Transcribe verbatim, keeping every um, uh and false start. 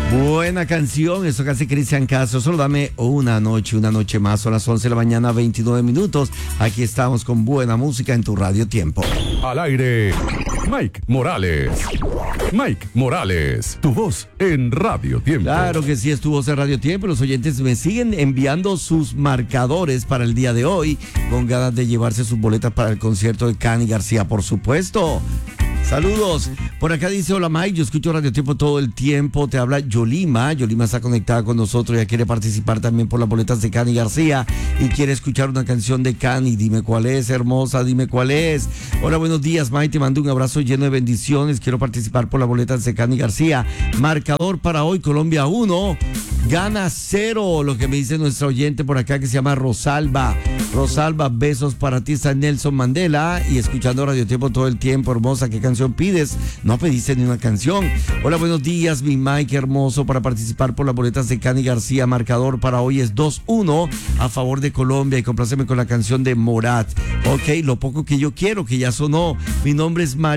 Buena canción, eso que hace Cristian Castro. Solo dame una noche, una noche más. Son las once de la mañana, veintinueve minutos. Aquí estamos con buena música en tu Radio Tiempo. Al aire, Mike Morales. Mike Morales, tu voz en Radio Tiempo. Claro que sí, es tu voz en Radio Tiempo. Los oyentes me siguen enviando sus marcadores para el día de hoy, con ganas de llevarse sus boletas para el concierto de Cani García, por supuesto. Saludos. Por acá dice, hola Mike, yo escucho Radio Tiempo todo el tiempo. Te habla Yolima. Yolima está conectada con nosotros. Ella quiere participar también por las boletas de Cani García y quiere escuchar una canción de Cani. Dime cuál es, hermosa, dime cuál es. Hola, buenos días Mike, te mando un abrazo lleno de bendiciones. Quiero participar por las boletas de Cani García. Marcador para hoy, Colombia uno, Gana cero. Lo que me dice nuestra oyente por acá que se llama Rosalba. Rosalba, besos para ti, está Nelson Mandela y escuchando Radio Tiempo todo el tiempo. Hermosa, ¿qué canción pides? No pediste ni una canción. Hola, buenos días, mi Mike hermoso. Para participar por las boletas de Cani García, marcador para hoy es dos uno a favor de Colombia y compláceme con la canción de Morat. Ok, lo poco que yo quiero, que ya sonó. Mi nombre es María.